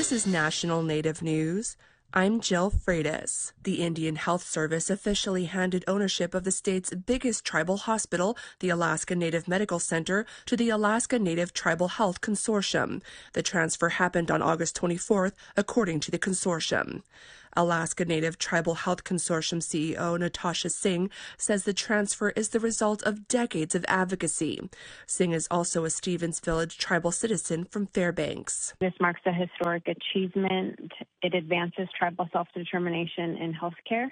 This is National Native News. I'm Jill Freitas. The Indian Health Service officially handed ownership of the state's biggest tribal hospital, the Alaska Native Medical Center, to the Alaska Native Tribal Health Consortium. The transfer happened on August 24th, according to the consortium. Alaska Native Tribal Health Consortium CEO Natasha Singh says the transfer is the result of decades of advocacy. Singh is also a Stevens Village tribal citizen from Fairbanks. This marks a historic achievement. It advances tribal self-determination in healthcare,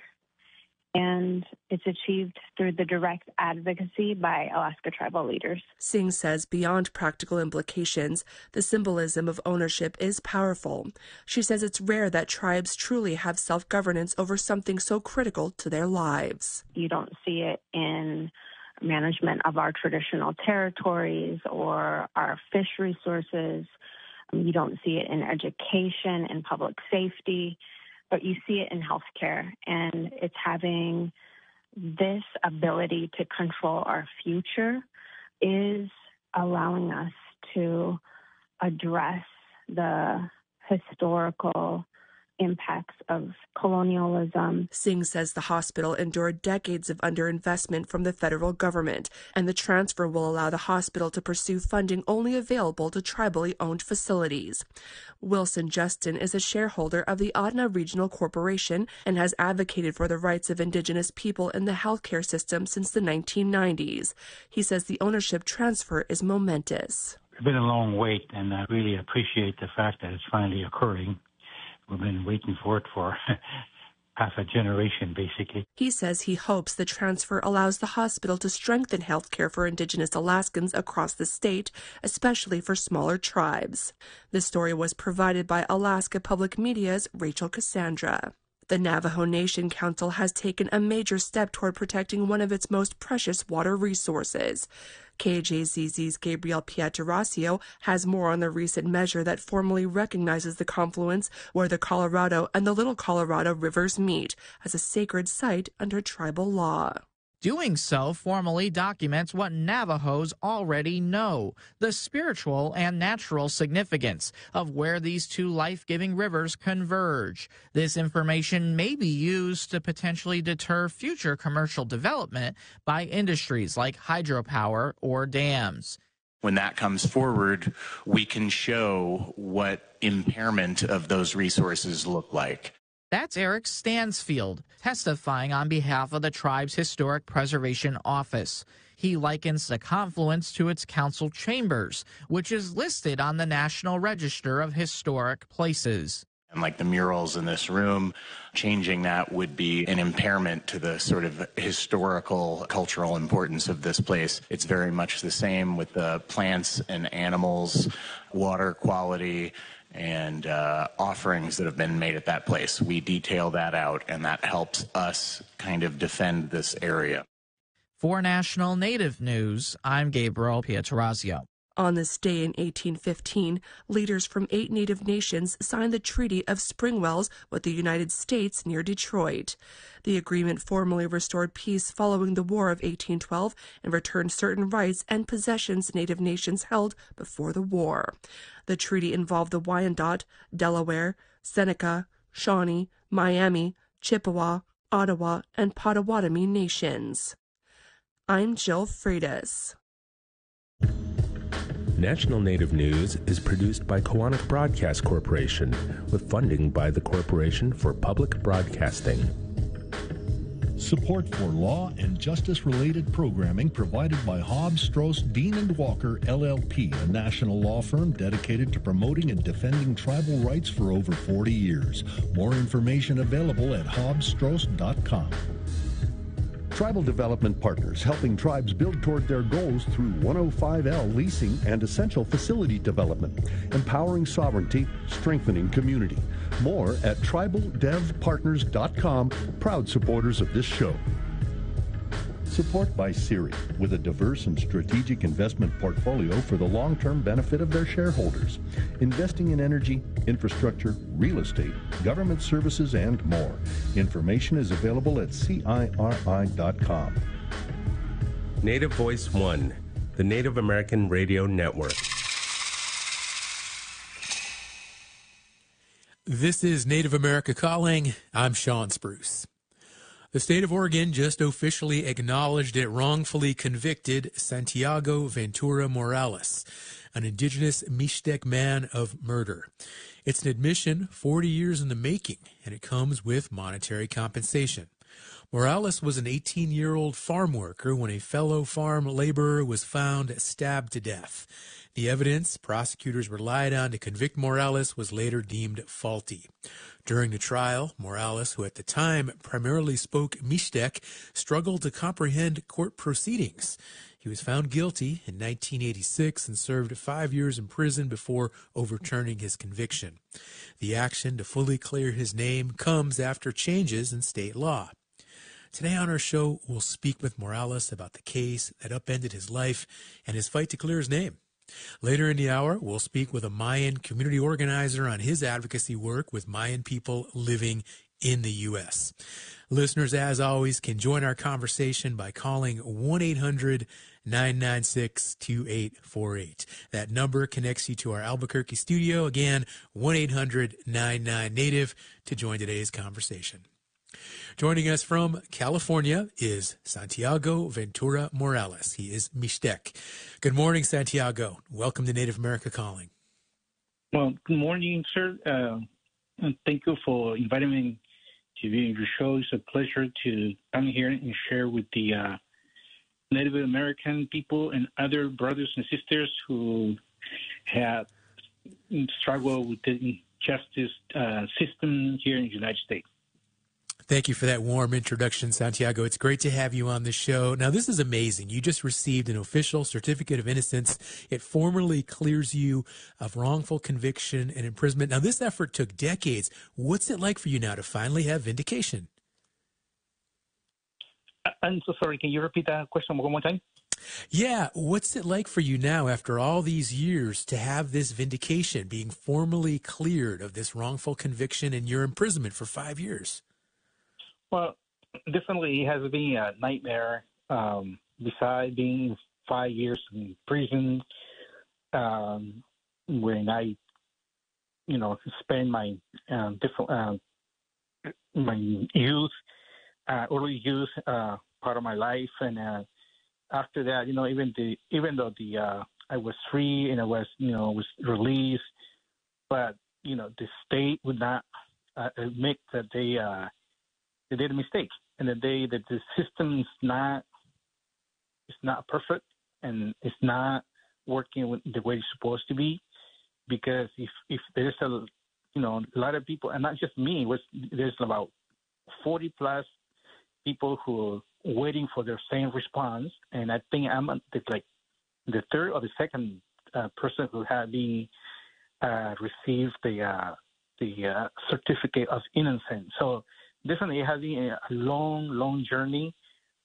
and it's achieved through the direct advocacy by Alaska tribal leaders. Singh says beyond practical implications, the symbolism of ownership is powerful. She says it's rare that tribes truly have self-governance over something so critical to their lives. You don't see it in management of our traditional territories or our fish resources. You don't see it in education and public safety, but you see it in healthcare, and it's having this ability to control our future is allowing us to address the historical impacts of colonialism. Singh says the hospital endured decades of underinvestment from the federal government, and the transfer will allow the hospital to pursue funding only available to tribally owned facilities. Wilson Justin is a shareholder of the Audna Regional Corporation and has advocated for the rights of Indigenous people in the healthcare system since the 1990s. He says the ownership transfer is momentous. It's been a long wait, and I really appreciate the fact that it's finally occurring. We've been waiting for it for half a generation, basically. He says he hopes the transfer allows the hospital to strengthen healthcare for Indigenous Alaskans across the state, especially for smaller tribes. This story was provided by Alaska Public Media's Rachel Cassandra. The Navajo Nation Council has taken a major step toward protecting one of its most precious water resources. KJZZ's Gabriel Pietrasio has more on the recent measure that formally recognizes the confluence where the Colorado and the Little Colorado rivers meet as a sacred site under tribal law. Doing so formally documents what Navajos already know, the spiritual and natural significance of where these two life-giving rivers converge. This information may be used to potentially deter future commercial development by industries like hydropower or dams. When that comes forward, we can show what impairment of those resources look like. That's Eric Stansfield, testifying on behalf of the tribe's Historic Preservation Office. He likens the confluence to its council chambers, which is listed on the National Register of Historic Places. And like the murals in this room, changing that would be an impairment to the sort of historical, cultural importance of this place. It's very much the same with the plants and animals, water quality, and offerings that have been made at that place. We detail that out, and that helps us kind of defend this area. For National Native News, I'm Gabriel Pietrasio. On this day in 1815, leaders from 8 Native nations signed the Treaty of Springwells with the United States near Detroit. The agreement formally restored peace following the War of 1812 and returned certain rights and possessions Native nations held before the war. The treaty involved the Wyandot, Delaware, Seneca, Shawnee, Miami, Chippewa, Ottawa, and Potawatomi nations. I'm Jill Freitas. National Native News is produced by Koahnic Broadcast Corporation with funding by the Corporation for Public Broadcasting. Support for law and justice-related programming provided by Hobbs, Strauss, Dean & Walker, LLP, a national law firm dedicated to promoting and defending tribal rights for over 40 years. More information available at hobbsstrauss.com. Tribal Development Partners, helping tribes build toward their goals through 105L leasing and essential facility development, empowering sovereignty, strengthening community. More at tribaldevpartners.com, proud supporters of this show. Support by Siri, with a diverse and strategic investment portfolio for the long-term benefit of their shareholders. Investing in energy, infrastructure, real estate, government services, and more. Information is available at CIRI.com. Native Voice One, the Native American Radio Network. This is Native America Calling. I'm Sean Spruce. The state of Oregon just officially acknowledged it wrongfully convicted Santiago Ventura Morales, an indigenous Mixtec man, of murder. It's an admission 40 years in the making, and it comes with monetary compensation. Morales was an 18-year-old farm worker when a fellow farm laborer was found stabbed to death. The evidence prosecutors relied on to convict Morales was later deemed faulty. During the trial, Morales, who at the time primarily spoke Mixtec, struggled to comprehend court proceedings. He was found guilty in 1986 and served 5 years in prison before overturning his conviction. The action to fully clear his name comes after changes in state law. Today on our show, we'll speak with Morales about the case that upended his life and his fight to clear his name. Later in the hour, we'll speak with a Mayan community organizer on his advocacy work with Mayan people living in the U.S. Listeners, as always, can join our conversation by calling 1-800-996-2848. That number connects you to our Albuquerque studio. Again, 1-800-99-NATIVE to join today's conversation. Joining us from California is Santiago Ventura Morales. He is Mixtec. Good morning, Santiago. Welcome to Native America Calling. Well, good morning, sir. And thank you for inviting me to be in your show. It's a pleasure to come here and share with the Native American people and other brothers and sisters who have struggled with the justice system here in the United States. Thank you for that warm introduction, Santiago. It's great to have you on the show. Now, this is amazing. You just received an official certificate of innocence. It formally clears you of wrongful conviction and imprisonment. Now, this effort took decades. What's it like for you now to finally have vindication? I'm so sorry. Can you repeat that question one more time? Yeah. What's it like for you now after all these years to have this vindication, being formally cleared of this wrongful conviction and your imprisonment for 5 years? Well, definitely it has been a nightmare. Besides being 5 years in prison, when I, spent my my youth, early youth, part of my life, and after that, even though I was free and I was was released, but the state would not admit that they did a mistake, and that the system is not perfect and it's not working the way it's supposed to be. Because if there's a lot of people, and not just me, there's about 40 plus people who are waiting for their same response, and I think I'm the third or the second person who had been received the certificate of innocence. So definitely it has been a long journey,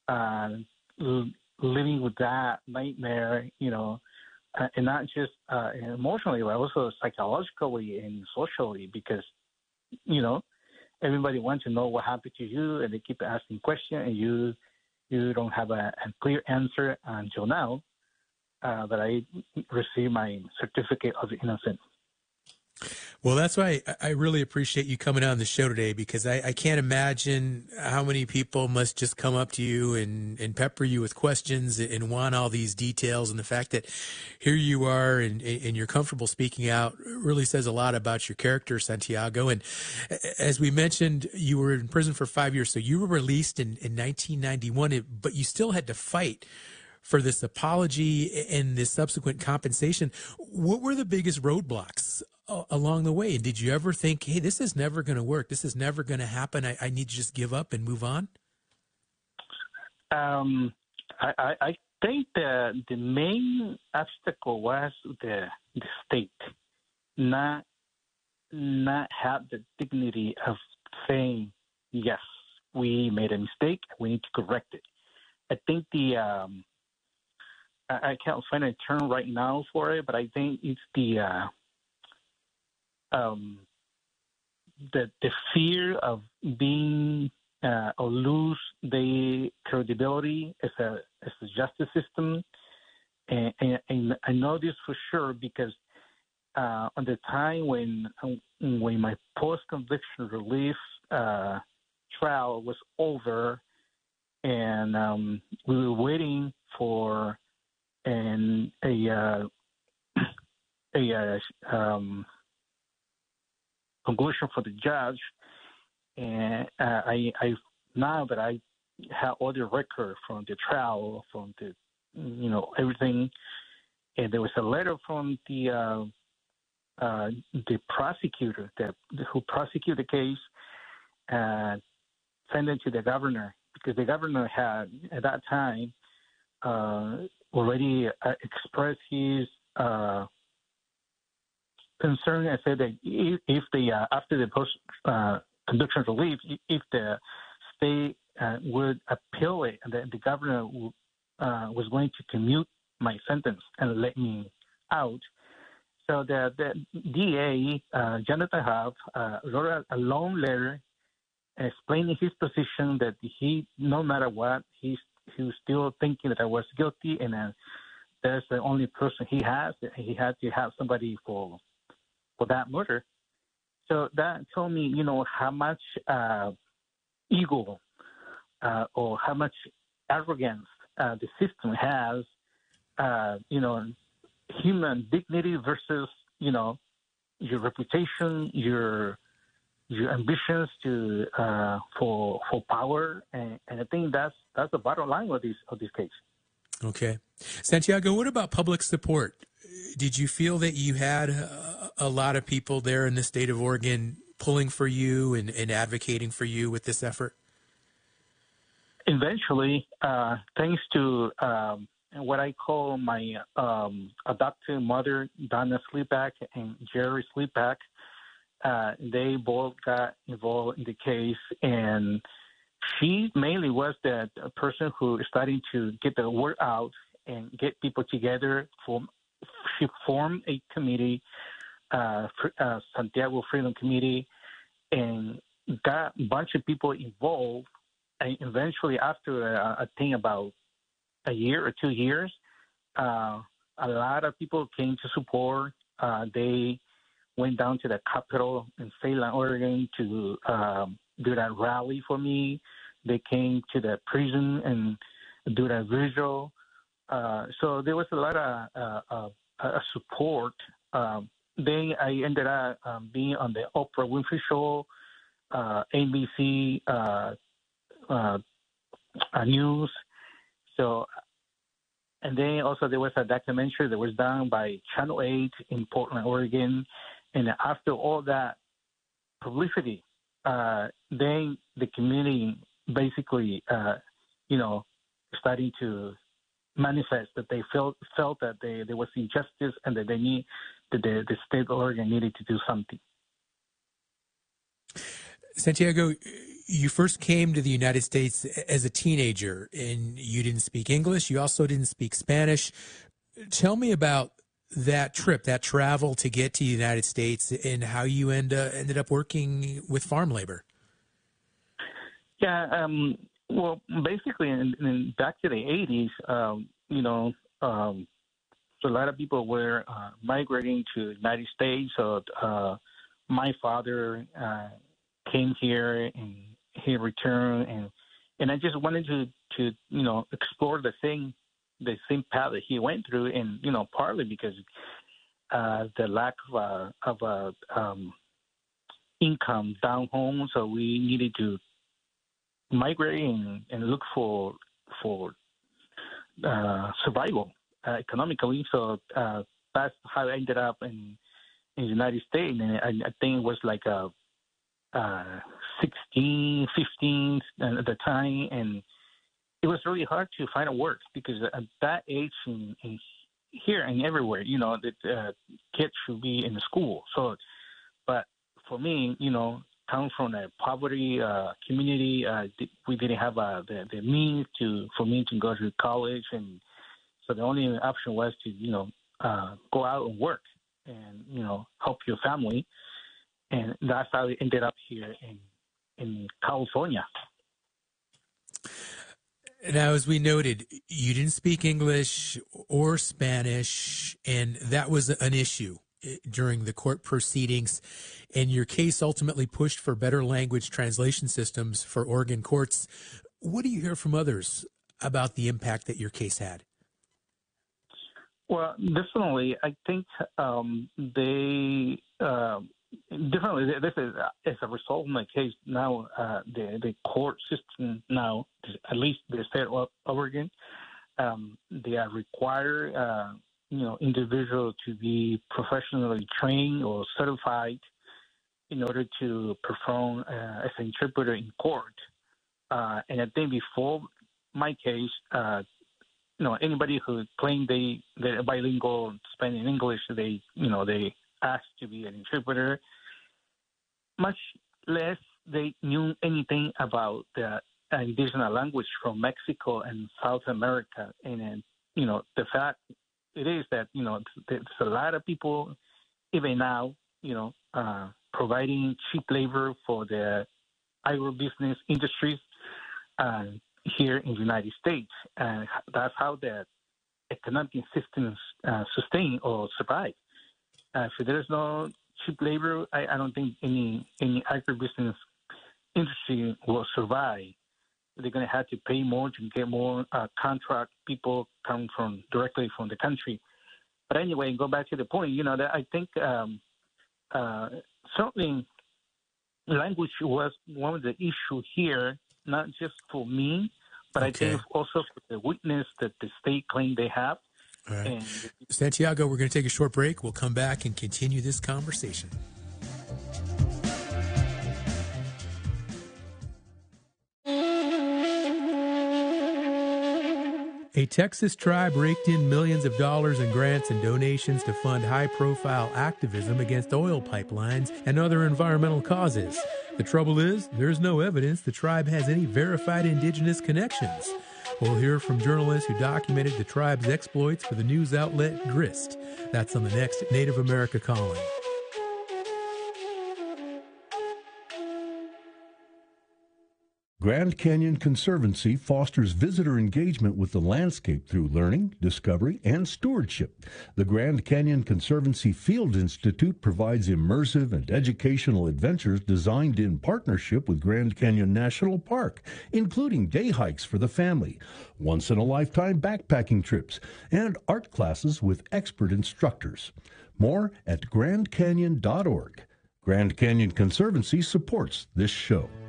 living with that nightmare, and not just emotionally, but also psychologically and socially, because, everybody wants to know what happened to you, and they keep asking questions, and you don't have a clear answer until now, that I received my certificate of innocence. Well, that's why I really appreciate you coming on the show today, because I can't imagine how many people must just come up to you and pepper you with questions and want all these details. And the fact that here you are and you're comfortable speaking out really says a lot about your character, Santiago. And as we mentioned, you were in prison for 5 years. So you were released in 1991, but you still had to fight for this apology and this subsequent compensation. What were the biggest roadblocks along the way? And did you ever think, hey, this is never going to work, this is never going to happen, I need to just give up and move on? I think the main obstacle was the state not have the dignity of saying, yes, we made a mistake, we need to correct it. I think I can't find a term right now for it, but I think it's the fear of being or lose the credibility as a justice system, and I know this for sure because on the time when my post-conviction relief trial was over, and we were waiting for a conclusion for the judge, and I now that I have all the record from the trial, from the everything, and there was a letter from the prosecutor who prosecuted the case, sent it to the governor, because the governor had at that time already expressed his concern and said that if the after the post conviction relief, if the state would appeal it, and the governor was going to commute my sentence and let me out. So the DA, Jonathan Huff, wrote a long letter explaining his position, that he, no matter what, he was still thinking that I was guilty, and that's the only person he has. He had to have somebody for that murder. So that told me, how much ego or how much arrogance the system has, human dignity versus, your reputation, your ambitions for power, and I think that's the bottom line of this case. Okay, Santiago, what about public support? Did you feel that you had a lot of people there in the state of Oregon pulling for you and advocating for you with this effort? Eventually, thanks to what I call my adoptive mother, Donna Sleepak, and Jerry Sleepak, they both got involved in the case, and she mainly was the person who started to get the word out and get people together. She formed a committee, Santiago Freedom Committee, and got a bunch of people involved. And eventually, after I think about a year or 2 years, a lot of people came to support. They went down to the Capitol in Salem, Oregon, to do that rally for me. They came to the prison and do that visual. So there was a lot of support. Then I ended up being on the Oprah Winfrey Show, NBC News. So, and then also there was a documentary that was done by Channel 8 in Portland, Oregon. And after all that publicity, then the community basically, starting to manifest that they felt that there was injustice, and that the state of Oregon needed to do something. Santiago, you first came to the United States as a teenager, and you didn't speak English. You also didn't speak Spanish. Tell me about that trip, that travel to get to the United States, and how you ended up working with farm labor. Yeah, well, basically, in back to the 80s, so a lot of people were migrating to the United States. So my father came here, and he returned, and I just wanted to explore the same path that he went through, and partly because the lack of income down home, so we needed to migrate and look for survival economically. So that's how I ended up in the United States, and I think it was like 16, 15 at the time, and it was really hard to find a work, because at that age, in here and everywhere, that kids should be in school. So, but for me, coming from a poverty community, we didn't have the means for me to go to college, and so the only option was to go out and work and help your family, and that's how I ended up here in California. Now, as we noted, you didn't speak English or Spanish, and that was an issue during the court proceedings, and your case ultimately pushed for better language translation systems for Oregon courts. What do you hear from others about the impact that your case had? Well, definitely, I think they definitely. This is as a result of my case. Now, the court system now, at least the state of Oregon, they are required, individuals to be professionally trained or certified in order to perform as an interpreter in court. And I think before my case, anybody who claimed they're bilingual, Spanish and English, they asked to be an interpreter. Much less they knew anything about the indigenous language from Mexico and South America. And the fact it is that there's a lot of people even now providing cheap labor for the agribusiness industries here in the United States, and that's how the economic system sustain or survive. If there's no cheap labor, I don't think any agribusiness industry will survive. They're going to have to pay more to get more contract people coming directly from the country. But anyway, go back to the point. That I think certainly language was one of the issues here, not just for me, but I think also for the witness that the state claimed they have. All right. Santiago, we're going to take a short break. We'll come back and continue this conversation. A Texas tribe raked in millions of dollars in grants and donations to fund high-profile activism against oil pipelines and other environmental causes. The trouble is, there's no evidence the tribe has any verified indigenous connections. We'll hear from journalists who documented the tribe's exploits for the news outlet Grist. That's on the next Native America Calling. Grand Canyon Conservancy fosters visitor engagement with the landscape through learning, discovery, and stewardship. The Grand Canyon Conservancy Field Institute provides immersive and educational adventures designed in partnership with Grand Canyon National Park, including day hikes for the family, once-in-a-lifetime backpacking trips, and art classes with expert instructors. More at grandcanyon.org. Grand Canyon Conservancy supports this show.